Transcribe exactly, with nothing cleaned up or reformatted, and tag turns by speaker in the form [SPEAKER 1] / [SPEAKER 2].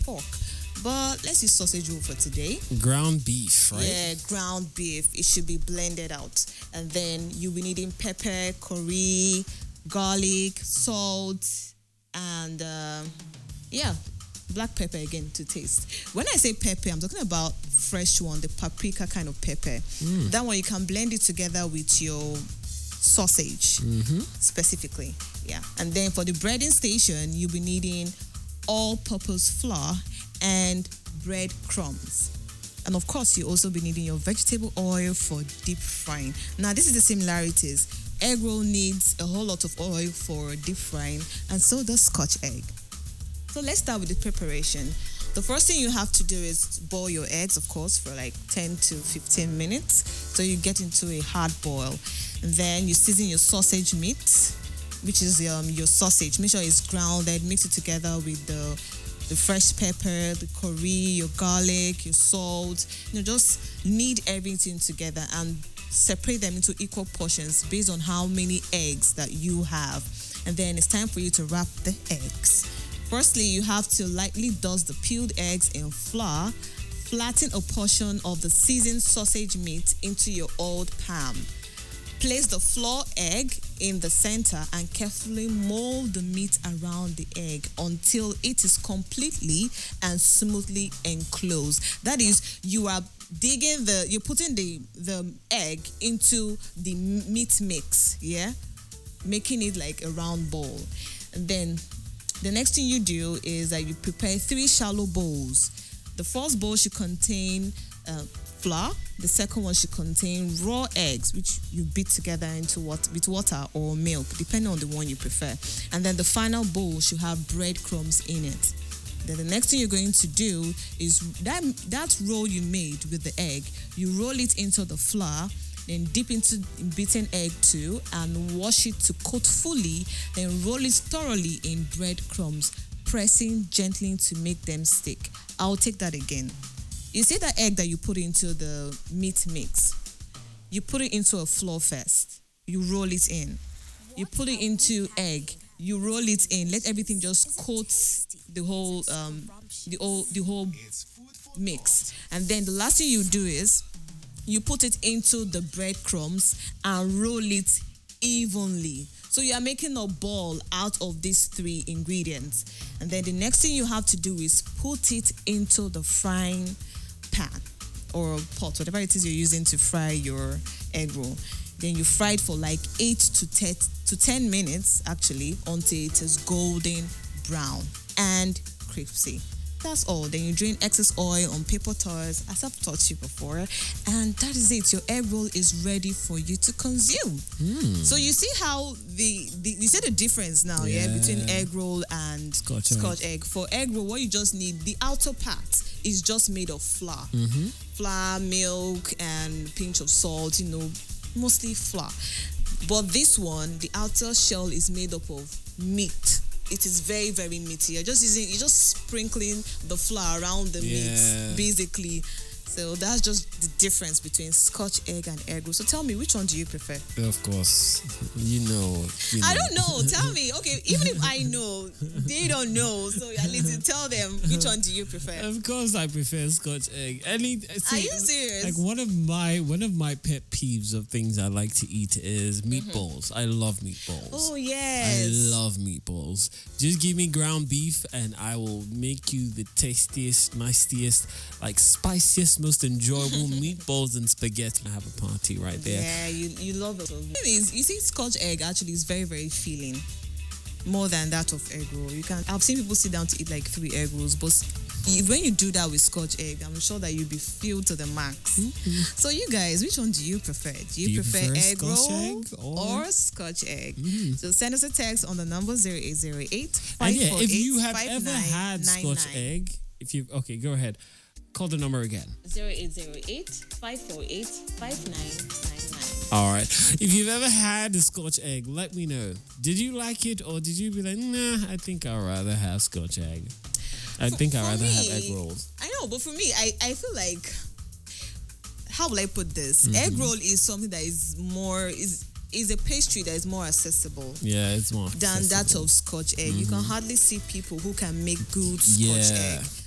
[SPEAKER 1] pork. But let's use sausage roll for today.
[SPEAKER 2] Ground beef, right?
[SPEAKER 1] Yeah, ground beef. It should be blended out. And then you'll be needing pepper, curry, garlic, salt, and uh, yeah, black pepper again to taste. When I say pepper, I'm talking about fresh one, the paprika kind of pepper. Mm. That one you can blend it together with your sausage, mm-hmm. specifically. Yeah. And then for the breading station, you'll be needing all-purpose flour and bread crumbs. And of course, you also be needing your vegetable oil for deep frying. Now, this is the similarities. Egg roll needs a whole lot of oil for deep frying, and so does Scotch egg. So let's start with the preparation. The first thing you have to do is boil your eggs, of course, for like ten to fifteen minutes. So you get into a hard boil. And then you season your sausage meat, which is um, your sausage. Make sure it's grounded. Mix it together with the the fresh pepper, the curry, your garlic, your salt. You know, just knead everything together and separate them into equal portions based on how many eggs that you have. And then it's time for you to wrap the eggs. Firstly, you have to lightly dust the peeled eggs in flour. Flatten a portion of the seasoned sausage meat into your oiled pan. Place the flour egg in the center and carefully mold the meat around the egg until it is completely and smoothly enclosed. That is, you are digging the, you're putting the, the egg into the meat mix, yeah? Making it like a round ball. And then the next thing you do is that you prepare three shallow bowls. The first bowl should contain uh, flour. The second one should contain raw eggs, which you beat together into what with water or milk, depending on the one you prefer. And then the final bowl should have breadcrumbs in it. Then the next thing you're going to do is that that roll you made with the egg, you roll it into the flour, then dip into beaten egg too, and wash it to coat fully, then roll it thoroughly in breadcrumbs, pressing gently to make them stick. I'll take that again. You see that egg that you put into the meat mix? You put it into a flour first. You roll it in. You put it into egg. You roll it in. Let everything just coat the whole um the whole the whole mix. And then the last thing you do is you put it into the breadcrumbs and roll it evenly. So you are making a ball out of these three ingredients. And then the next thing you have to do is put it into the frying pan or pot, whatever it is you're using to fry your egg roll. Then you fry it for like eight to ten to ten minutes actually until it is golden brown and crispy. That's all. Then you drain excess oil on paper towels, as I've taught you before, and that is it. Your egg roll is ready for you to consume. Mm. So you see how the, the you see the difference now, yeah, yeah between egg roll and Scotch, Scotch egg. egg. For egg roll, what you just need, the outer part is just made of flour, mm-hmm. flour, milk, and pinch of salt. You know, mostly flour. But this one, the outer shell is made up of meat. It is very, very meaty. You're just using, you're just sprinkling the flour around the yeah. meat, basically. So that's just the difference between Scotch egg and egg roll. So tell me, which one do you prefer?
[SPEAKER 2] Of course, you know. You know.
[SPEAKER 1] I don't know. Tell me. Okay, even if I know, they don't know. So at least tell them, which one do you prefer?
[SPEAKER 2] Of course, I prefer Scotch egg. Any, see,
[SPEAKER 1] Are you serious?
[SPEAKER 2] Like one of my one of my pet peeves of things I like to eat is meatballs. Mm-hmm. I love meatballs.
[SPEAKER 1] Oh yes,
[SPEAKER 2] I love meatballs. Just give me ground beef, and I will make you the tastiest, nastiest, like spiciest, most enjoyable meatballs and spaghetti. I have a party right there.
[SPEAKER 1] Yeah, you you love it. Anyways, you see, Scotch egg actually is very, very filling, more than that of egg roll. You can. I've seen people sit down to eat like three egg rolls, but when you do that with Scotch egg, I'm sure that you'll be filled to the max. Mm-hmm. So you guys, which one do you prefer? Do you, do you prefer, prefer egg
[SPEAKER 2] Scotch
[SPEAKER 1] roll
[SPEAKER 2] egg or?
[SPEAKER 1] or Scotch egg? Mm-hmm. So send us a text on the number zero eight zero eight
[SPEAKER 2] five four eight. And yeah, if you have ever had Scotch egg, if you okay, go ahead. Call the number again.
[SPEAKER 1] zero eight zero eight five four eight five nine nine nine.
[SPEAKER 2] All right. If you've ever had a Scotch egg, let me know. Did you like it, or did you be like, nah, I think I'd rather have Scotch egg? I for, think I'd rather me, have egg rolls.
[SPEAKER 1] I know, but for me, I, I feel like, how will I put this? Mm-hmm. Egg roll is something that is more, is is a pastry that is more accessible.
[SPEAKER 2] Yeah, it's more
[SPEAKER 1] than
[SPEAKER 2] accessible.
[SPEAKER 1] that of Scotch egg. Mm-hmm. You can hardly see people who can make good Scotch
[SPEAKER 2] yeah.
[SPEAKER 1] egg.